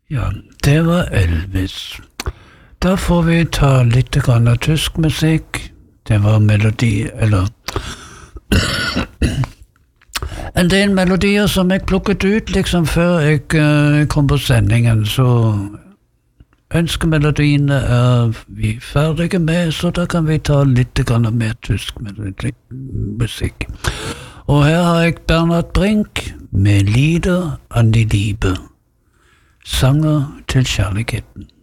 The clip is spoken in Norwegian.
Ja, det var Elvis. Da får vi ta litt grann av tysk musikk. Det var melodi, eller en del melodier som jeg plukket ut liksom før jeg kom på sendingen, så ønskemelodiene er vi ferdige med, så da kan vi ta litt grann mer tysk musikk. Og her har jeg Bernhard Brink med Lieder an die Liebe. Sanger til kjærligheten.